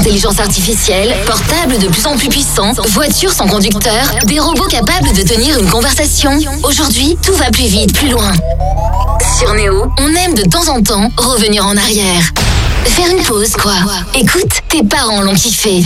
intelligence artificielle, portables de plus en plus puissants, voitures sans conducteur, des robots capables de tenir une conversation. Aujourd'hui, tout va plus vite, plus loin. Sur Néo, on aime de temps en temps revenir en arrière. Faire une pause, quoi. Écoute, tes parents l'ont kiffé.